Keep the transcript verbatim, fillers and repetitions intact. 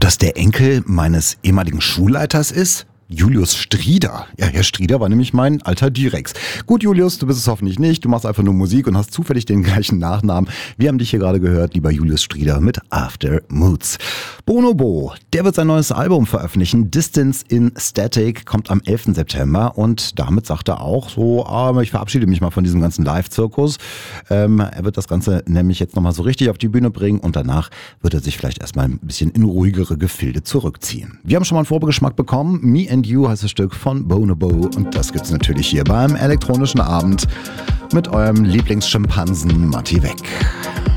das der Enkel meines ehemaligen Schulleiters ist? Julius Strieder. Ja, Herr Strieder war nämlich mein alter Direx. Gut, Julius, du bist es hoffentlich nicht. Du machst einfach nur Musik und hast zufällig den gleichen Nachnamen. Wir haben dich hier gerade gehört, lieber Julius Strieder, mit After Moods. Bonobo, der wird sein neues Album veröffentlichen. Distance in Static kommt am elften September und damit sagt er auch so, ah, ich verabschiede mich mal von diesem ganzen Live-Zirkus. Ähm, er wird das Ganze nämlich jetzt nochmal so richtig auf die Bühne bringen und danach wird er sich vielleicht erstmal ein bisschen in ruhigere Gefilde zurückziehen. Wir haben schon mal einen Vorbegeschmack bekommen. Me and You heißt das Stück von Bonobo und das gibt's natürlich hier beim elektronischen Abend mit eurem Lieblingsschimpansen Matti Weck.